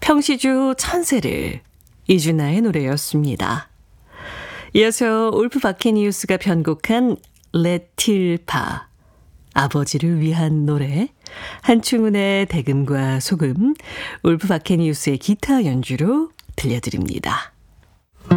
평시주 천세를 이준하의 노래였습니다. 이어서 울프 바케니우스가 편곡한 레틸파 아버지를 위한 노래 한충훈의 대금과 소금 울프 바케니우스의 기타 연주로 들려드립니다.